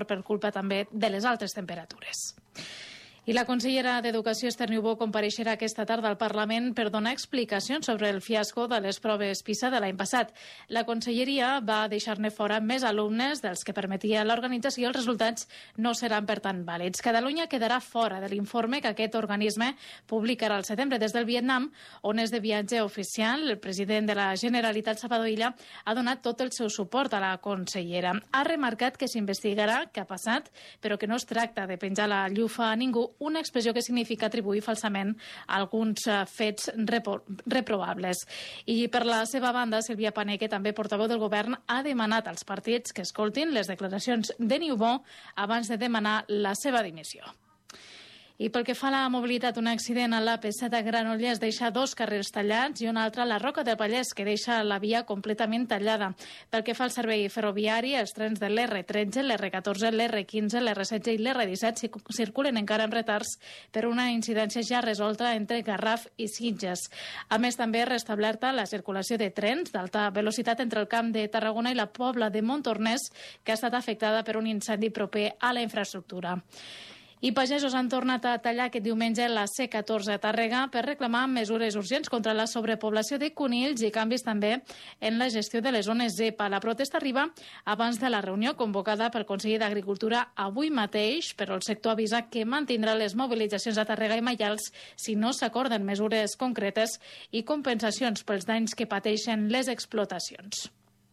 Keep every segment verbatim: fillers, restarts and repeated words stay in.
fort per culpa també de les altes temperatures. I la consellera d'Educació, Esther Niubó, compareixerà aquesta tarda al Parlament per donar explicacions sobre el fiasco de les proves PISA de l'any passat. La conselleria va deixar-ne fora més alumnes dels que permetia l'organització i els resultats no seran, per tant, vàlids. Catalunya quedarà fora de l'informe que aquest organisme publicarà al setembre des del Vietnam, on és de viatge oficial. El president de la Generalitat, Salvador Illa, ha donat tot el seu suport a la consellera. Ha remarcat que s'investigarà què ha passat, però que no es tracta de penjar la llufa a ningú, una expressió que significa atribuir falsament alguns fets repro reprovables. I per la seva banda, Sílvia Paneque, també portaveu del govern, ha demanat als partits que escoltin les declaracions de Niubó abans de demanar la seva dimissió. I pel que fa a la mobilitat, un accident a l'A P set a Granollers deixa dos carrers tallats i un altre a la Roca del Vallès, que deixa la via completament tallada. Pel que fa al servei ferroviari, els trens de l'R tretze, l'R catorze, l'R quinze, l'R setze i l'R disset circulen encara amb retards per una incidència ja resolta entre Garraf i Sitges. A més, també restablerta la circulació de trens d'alta velocitat entre el Camp de Tarragona i la Pobla de Montornès, que ha estat afectada per un incendi proper a la infraestructura. I pagesos han tornat a tallar aquest diumenge la C catorze a Tàrrega per reclamar mesures urgents contra la sobrepoblació de conills i canvis també en la gestió de les zones zepa. La protesta arriba abans de la reunió convocada pel conseller d'Agricultura avui mateix, però el sector avisa que mantindrà les mobilitzacions a Tàrrega i Maials si no s'acorden mesures concretes i compensacions pels danys que pateixen les explotacions.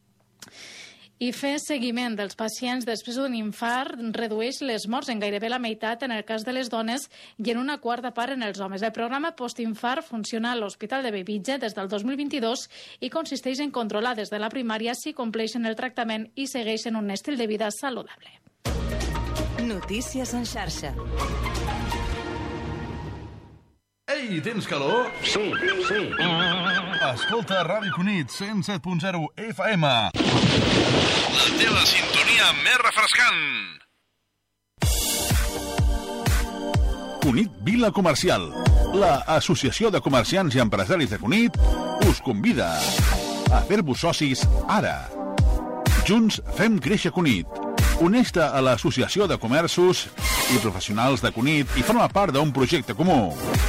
I fer seguiment dels pacients després d'un infart redueix les morts en gairebé la meitat en el cas de les dones i en una quarta part en els homes. El programa postinfart funciona a l'Hospital de Bellvitge des del dos mil vint-i-dos i consisteix en controlar des de la primària si compleixen el tractament i segueixen un estil de vida saludable. Notícies en xarxa. Ei, tens calor? Sí, sí. Escolta Ràdio Cunit cent set punt zero F M. La teva sintonia més refrescant. Cunit Vila Comercial. La Associació de Comerciants i Empresaris de Cunit us convida a fer-vos socis ara. Junts fem créixer Cunit. Uneix-te a l'Associació de Comerços i Professionals de Cunit i forma part d'un projecte comú.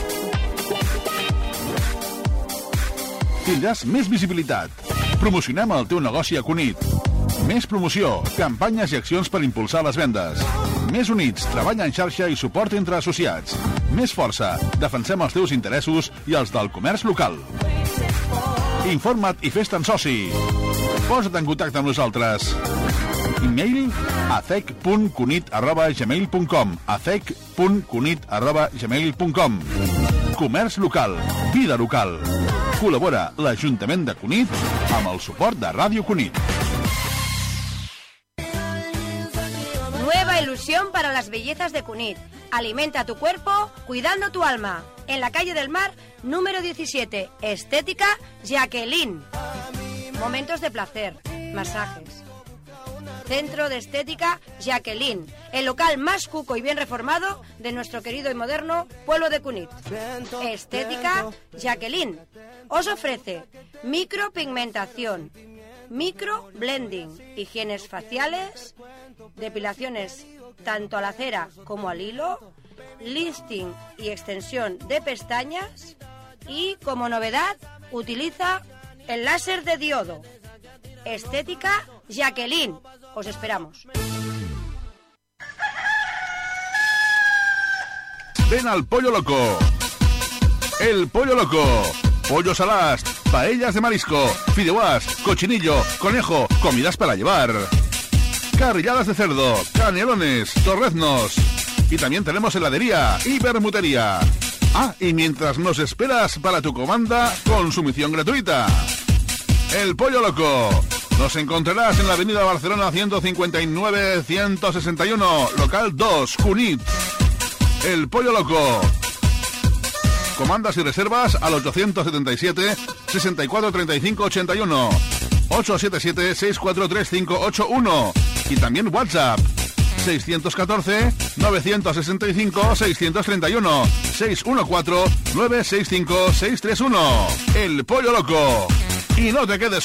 Tindràs més visibilitat. Promocionem el teu negoci a Cunit. Més promoció, campanyes i accions per impulsar les vendes. Més units, treball en xarxa i suport entre associats. Més força, defensem els teus interessos i els del comerç local. Informa't i fes-te'n soci. Posa't en contacte amb nosaltres. E-mail a cec punt cunit arroba gmail punt com a cec punt cunit arroba gmail punt com. Comerç local, vida local. Col·labora l'Ajuntament de Cunit amb el suport de Ràdio Cunit. Nueva ilusión para las bellezas de Cunit. Alimenta tu cuerpo cuidando tu alma. En la calle del Mar, número diecisiete. Estética Jacqueline. Momentos de placer. Masajes. Centro de Estética Jacqueline, el local más cuco y bien reformado de nuestro querido y moderno pueblo de Cunit. Estética Jacqueline os ofrece micropigmentación, microblending, higienes faciales, depilaciones tanto a la cera como al hilo, lifting y extensión de pestañas y, como novedad, utiliza el láser de diodo. Estética Jacqueline. Os esperamos. Ven al Pollo Loco. El Pollo Loco. Pollos al ast, paellas de marisco, fideuás, cochinillo, conejo, comidas para llevar. Carrilladas de cerdo, canelones, torreznos. Y también tenemos heladería y bermutería. Ah, y mientras nos esperas para tu comanda, consumición gratuita. El Pollo Loco. Nos encontrarás en la avenida Barcelona ciento cincuenta y nueve ciento sesenta y uno, local dos, Cunit. El Pollo Loco. Comandas y reservas al ochocientos setenta y siete, sesenta y cuatro treinta y cinco ochenta y uno, ocho siete siete, seis cuatro tres cinco ocho uno y también WhatsApp seiscientos catorce, novecientos sesenta y cinco, seiscientos treinta y uno, seiscientos catorce, novecientos sesenta y cinco, seiscientos treinta y uno. El Pollo Loco. Y no te quedes